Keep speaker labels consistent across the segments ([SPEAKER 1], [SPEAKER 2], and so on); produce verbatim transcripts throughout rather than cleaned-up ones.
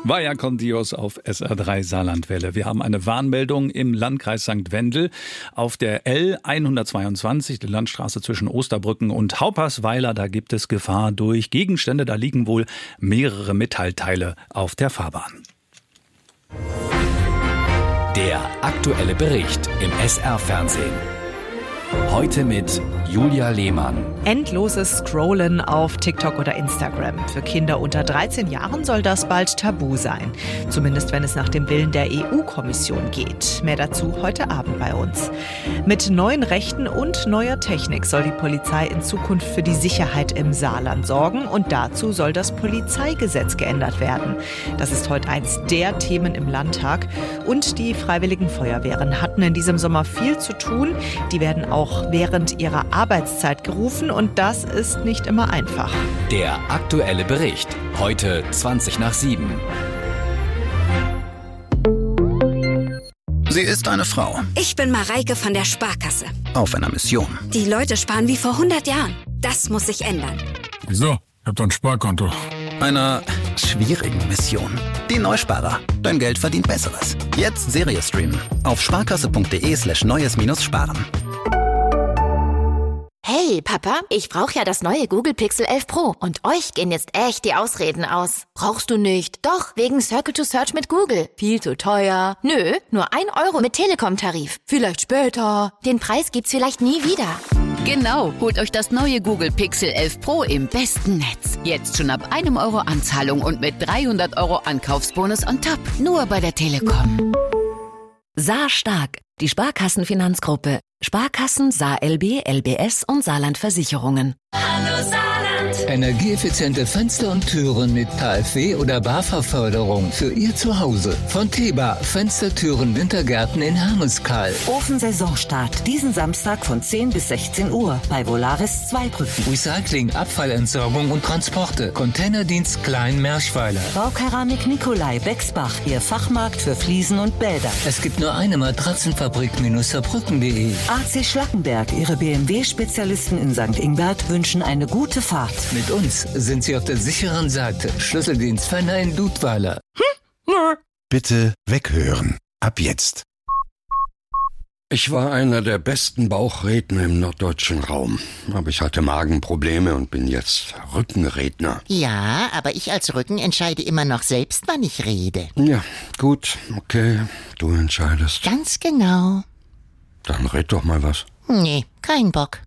[SPEAKER 1] Vaya con Dios auf S R drei Saarlandwelle. Wir haben eine Warnmeldung im Landkreis Sankt Wendel auf der L hundertzweiundzwanzig, der Landstraße zwischen Osterbrücken und Haupersweiler. Da gibt es Gefahr durch Gegenstände. Da liegen wohl mehrere Metallteile auf der Fahrbahn.
[SPEAKER 2] Der aktuelle Bericht im S R-Fernsehen. Heute mit Julia Lehmann.
[SPEAKER 3] Endloses Scrollen auf TikTok oder Instagram. Für Kinder unter dreizehn Jahren soll das bald tabu sein. Zumindest wenn es nach dem Willen der E U-Kommission geht. Mehr dazu heute Abend bei uns. Mit neuen Rechten und neuer Technik soll die Polizei in Zukunft für die Sicherheit im Saarland sorgen. Und dazu soll das Polizeigesetz geändert werden. Das ist heute eins der Themen im Landtag. Und die Freiwilligen Feuerwehren hatten in diesem Sommer viel zu tun. Die werden auch auch während ihrer Arbeitszeit gerufen und das ist nicht immer einfach.
[SPEAKER 2] Der aktuelle Bericht, heute zwanzig nach sieben.
[SPEAKER 4] Sie ist eine Frau.
[SPEAKER 5] Ich bin Mareike von der Sparkasse.
[SPEAKER 4] Auf einer Mission.
[SPEAKER 5] Die Leute sparen wie vor hundert Jahren. Das muss sich ändern.
[SPEAKER 6] Wieso? Ich hab doch ein Sparkonto.
[SPEAKER 4] Einer schwierigen Mission. Die Neusparer. Dein Geld verdient Besseres. Jetzt Serie streamen. Auf sparkasse.de slash neues minus sparen.
[SPEAKER 7] Hey, Papa, ich brauche ja das neue Google Pixel elf Pro und euch gehen jetzt echt die Ausreden aus. Brauchst du nicht? Doch, wegen Circle to Search mit Google. Viel zu teuer. Nö, nur ein Euro mit Telekom-Tarif. Vielleicht später. Den Preis gibt's vielleicht nie wieder.
[SPEAKER 8] Genau, holt euch das neue Google Pixel elf Pro im besten Netz. Jetzt schon ab einem Euro Anzahlung und mit dreihundert Euro Ankaufsbonus on top. Nur bei der Telekom.
[SPEAKER 9] Saar stark. Die Sparkassenfinanzgruppe. Sparkassen, Saar L B, L B S und Saarland Versicherungen.
[SPEAKER 10] Hallo Saarland.
[SPEAKER 11] Energieeffiziente Fenster und Türen mit K f W oder BAFA-Förderung für Ihr Zuhause. Von Teba, Fenstertüren, Wintergärten in Hermeskeil.
[SPEAKER 12] Ofensaisonstart diesen Samstag von zehn bis sechzehn Uhr bei Volaris Zweibrücken.
[SPEAKER 11] Recycling, Abfallentsorgung und Transporte. Containerdienst Klein-Merschweiler.
[SPEAKER 12] Baukeramik Nikolai Bexbach, Ihr Fachmarkt für Fliesen und Bäder.
[SPEAKER 11] Es gibt nur eine Matratzenfabrik Saarbrücken punkt de.
[SPEAKER 12] A C Schlackenberg, Ihre B M W-Spezialisten in Sankt Ingbert wünschen eine gute Fahrt.
[SPEAKER 11] Mit uns sind Sie auf der sicheren Seite. Schlüsseldienst Fenner in Dudweiler.
[SPEAKER 13] Bitte weghören. Ab jetzt.
[SPEAKER 14] Ich war einer der besten Bauchredner im norddeutschen Raum. Aber ich hatte Magenprobleme und bin jetzt Rückenredner.
[SPEAKER 15] Ja, aber ich als Rücken entscheide immer noch selbst, wann ich rede.
[SPEAKER 14] Ja, gut, okay, du entscheidest.
[SPEAKER 15] Ganz genau.
[SPEAKER 14] Dann red doch mal was.
[SPEAKER 15] Nee, kein Bock.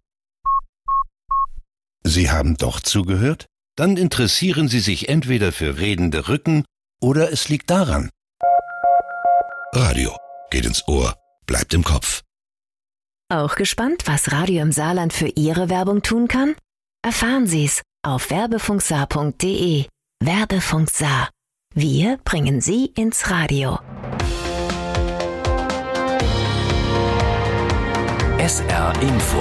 [SPEAKER 13] Sie haben doch zugehört? Dann interessieren Sie sich entweder für redende Rücken oder es liegt daran. Radio geht ins Ohr, bleibt im Kopf.
[SPEAKER 9] Auch gespannt, was Radio im Saarland für Ihre Werbung tun kann? Erfahren Sie's auf werbefunksaar punkt de. Werbefunk Saar. Wir bringen Sie ins Radio.
[SPEAKER 2] S R Info.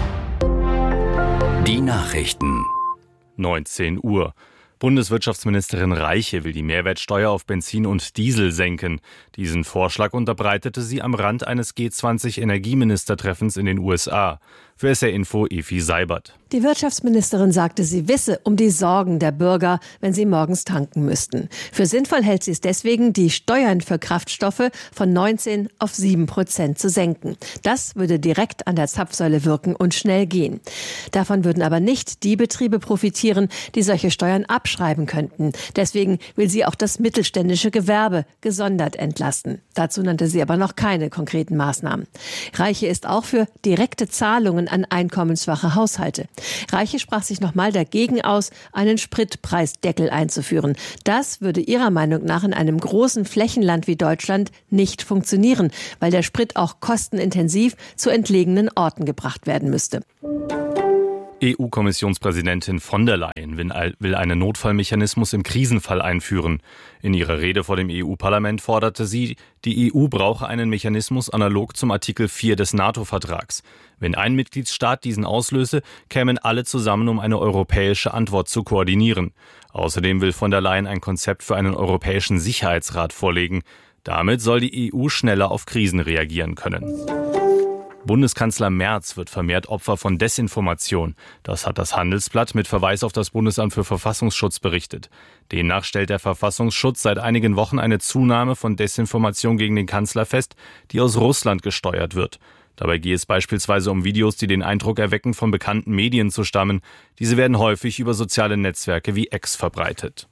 [SPEAKER 2] Die Nachrichten.
[SPEAKER 16] neunzehn Uhr. Bundeswirtschaftsministerin Reiche will die Mehrwertsteuer auf Benzin und Diesel senken. Diesen Vorschlag unterbreitete sie am Rand eines G zwanzig Energieministertreffens in den U S A. Für S R Info Efi Seibert.
[SPEAKER 17] Die Wirtschaftsministerin sagte, sie wisse um die Sorgen der Bürger, wenn sie morgens tanken müssten. Für sinnvoll hält sie es deswegen, die Steuern für Kraftstoffe von neunzehn auf sieben Prozent zu senken. Das würde direkt an der Zapfsäule wirken und schnell gehen. Davon würden aber nicht die Betriebe profitieren, die solche Steuern abschreiben könnten. Deswegen will sie auch das mittelständische Gewerbe gesondert entlasten. Dazu nannte sie aber noch keine konkreten Maßnahmen. Reiche ist auch für direkte Zahlungen an einkommensschwache Haushalte. Reiche sprach sich nochmal dagegen aus, einen Spritpreisdeckel einzuführen. Das würde ihrer Meinung nach in einem großen Flächenland wie Deutschland nicht funktionieren, weil der Sprit auch kostenintensiv zu entlegenen Orten gebracht werden müsste.
[SPEAKER 16] E U-Kommissionspräsidentin von der Leyen will einen Notfallmechanismus im Krisenfall einführen. In ihrer Rede vor dem E U-Parlament forderte sie, die E U brauche einen Mechanismus analog zum Artikel vier des NATO-Vertrags. Wenn ein Mitgliedstaat diesen auslöse, kämen alle zusammen, um eine europäische Antwort zu koordinieren. Außerdem will von der Leyen ein Konzept für einen europäischen Sicherheitsrat vorlegen. Damit soll die E U schneller auf Krisen reagieren können. Bundeskanzler Merz wird vermehrt Opfer von Desinformation. Das hat das Handelsblatt mit Verweis auf das Bundesamt für Verfassungsschutz berichtet. Demnach stellt der Verfassungsschutz seit einigen Wochen eine Zunahme von Desinformation gegen den Kanzler fest, die aus Russland gesteuert wird. Dabei gehe es beispielsweise um Videos, die den Eindruck erwecken, von bekannten Medien zu stammen. Diese werden häufig über soziale Netzwerke wie X verbreitet.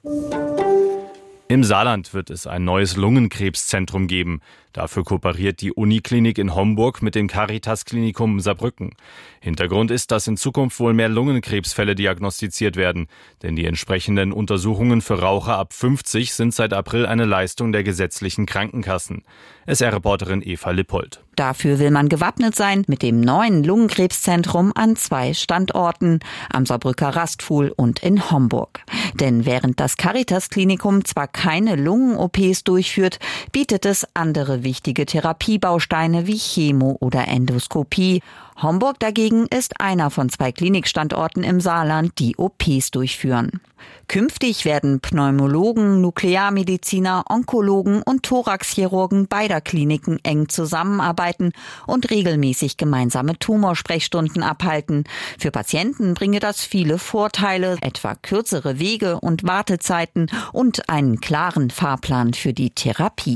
[SPEAKER 16] Im Saarland wird es ein neues Lungenkrebszentrum geben. Dafür kooperiert die Uniklinik in Homburg mit dem Caritas-Klinikum Saarbrücken. Hintergrund ist, dass in Zukunft wohl mehr Lungenkrebsfälle diagnostiziert werden. Denn die entsprechenden Untersuchungen für Raucher ab fünfzig sind seit April eine Leistung der gesetzlichen Krankenkassen. S R-Reporterin Eva Lippold.
[SPEAKER 18] Dafür will man gewappnet sein mit dem neuen Lungenkrebszentrum an zwei Standorten, am Saarbrücker Rastfuhl und in Homburg. Denn während das Caritas-Klinikum zwar keine Lungen-O Ps durchführt, bietet es andere wichtige Therapiebausteine wie Chemo oder Endoskopie. Homburg dagegen ist einer von zwei Klinikstandorten im Saarland, die O Ps durchführen. Künftig werden Pneumologen, Nuklearmediziner, Onkologen und Thoraxchirurgen beider Kliniken eng zusammenarbeiten und regelmäßig gemeinsame Tumorsprechstunden abhalten. Für Patienten bringe das viele Vorteile, etwa kürzere Wege und Wartezeiten und einen klaren Fahrplan für die Therapie.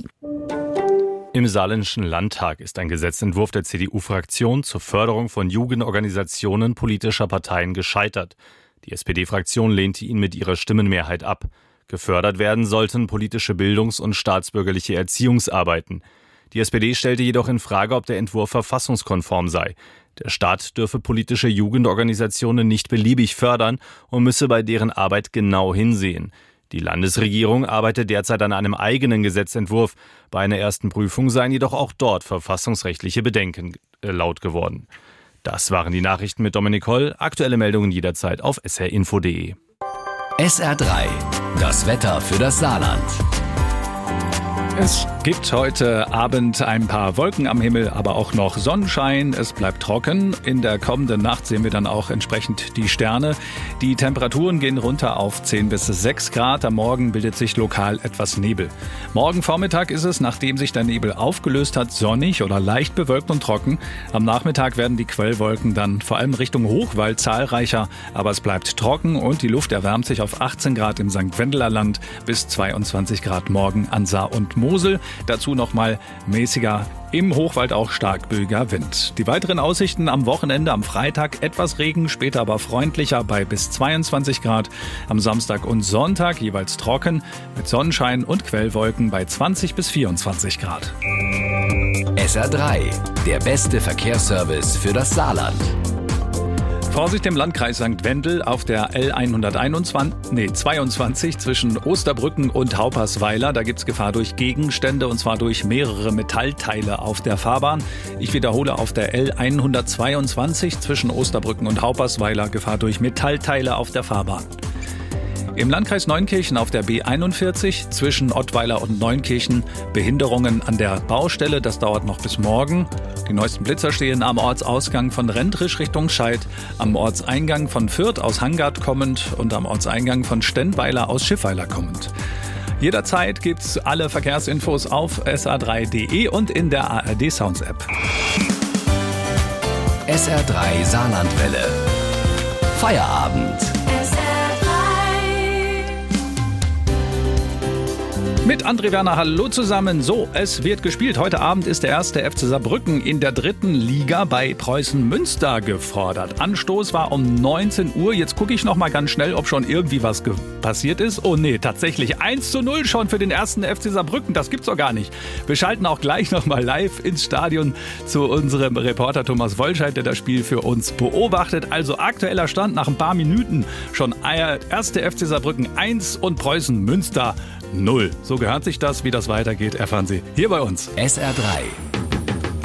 [SPEAKER 16] Im Saarländischen Landtag ist ein Gesetzentwurf der C D U-Fraktion zur Förderung von Jugendorganisationen politischer Parteien gescheitert. Die S P D-Fraktion lehnte ihn mit ihrer Stimmenmehrheit ab. Gefördert werden sollten politische Bildungs- und staatsbürgerliche Erziehungsarbeiten. Die S P D stellte jedoch in Frage, ob der Entwurf verfassungskonform sei. Der Staat dürfe politische Jugendorganisationen nicht beliebig fördern und müsse bei deren Arbeit genau hinsehen. Die Landesregierung arbeitet derzeit an einem eigenen Gesetzentwurf. Bei einer ersten Prüfung seien jedoch auch dort verfassungsrechtliche Bedenken äh, laut geworden. Das waren die Nachrichten mit Dominik Holl. Aktuelle Meldungen jederzeit auf s r info punkt d e.
[SPEAKER 2] S R drei, das Wetter für das Saarland.
[SPEAKER 1] Es gibt heute Abend ein paar Wolken am Himmel, aber auch noch Sonnenschein. Es bleibt trocken. In der kommenden Nacht sehen wir dann auch entsprechend die Sterne. Die Temperaturen gehen runter auf zehn bis sechs Grad. Am Morgen bildet sich lokal etwas Nebel. Morgen Vormittag ist es, nachdem sich der Nebel aufgelöst hat, sonnig oder leicht bewölkt und trocken. Am Nachmittag werden die Quellwolken dann vor allem Richtung Hochwald zahlreicher. Aber es bleibt trocken und die Luft erwärmt sich auf achtzehn Grad im Sankt Wendeler Land bis zweiundzwanzig Grad morgen an Saar und Mosel. Dazu nochmal mäßiger, im Hochwald auch stark böiger Wind. Die weiteren Aussichten am Wochenende, am Freitag etwas Regen, später aber freundlicher bei bis zweiundzwanzig Grad. Am Samstag und Sonntag jeweils trocken mit Sonnenschein und Quellwolken bei zwanzig bis vierundzwanzig Grad.
[SPEAKER 2] S R drei, der beste Verkehrsservice für das Saarland.
[SPEAKER 1] Vorsicht im Landkreis Sankt Wendel auf der L hunderteinundzwanzig, nee, zweiundzwanzig zwischen Osterbrücken und Haupersweiler. Da gibt es Gefahr durch Gegenstände und zwar durch mehrere Metallteile auf der Fahrbahn. Ich wiederhole, auf der L hundertzweiundzwanzig zwischen Osterbrücken und Haupersweiler Gefahr durch Metallteile auf der Fahrbahn. Im Landkreis Neunkirchen auf der B einundvierzig zwischen Ottweiler und Neunkirchen Behinderungen an der Baustelle. Das dauert noch bis morgen. Die neuesten Blitzer stehen am Ortsausgang von Rentrisch Richtung Scheid, am Ortseingang von Fürth aus Hangard kommend und am Ortseingang von Stennweiler aus Schiffweiler kommend. Jederzeit gibt's alle Verkehrsinfos auf s r drei punkt d e und in der A R D Sounds App.
[SPEAKER 2] S R drei Saarlandwelle. Feierabend.
[SPEAKER 1] Mit André Werner, hallo zusammen. So, es wird gespielt. Heute Abend ist der erste F C Saarbrücken in der dritten Liga bei Preußen Münster gefordert. Anstoß war um neunzehn Uhr. Jetzt gucke ich noch mal ganz schnell, ob schon irgendwie was ge- passiert ist. Oh nee, tatsächlich eins zu null schon für den ersten F C Saarbrücken. Das gibt's doch gar nicht. Wir schalten auch gleich noch mal live ins Stadion zu unserem Reporter Thomas Wollscheid, der das Spiel für uns beobachtet. Also aktueller Stand nach ein paar Minuten schon erste F C Saarbrücken eins und Preußen Münster null. So gehört sich das. Wie das weitergeht, erfahren Sie hier bei uns.
[SPEAKER 2] S R drei